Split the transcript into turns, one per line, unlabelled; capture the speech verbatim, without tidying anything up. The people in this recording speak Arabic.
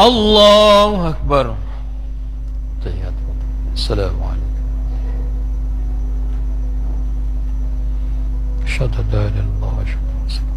الله أكبر. تحياتكم. السلام عليكم. أشهد أن لا إله إلا الله وأشهد أن محمدا رسول الله.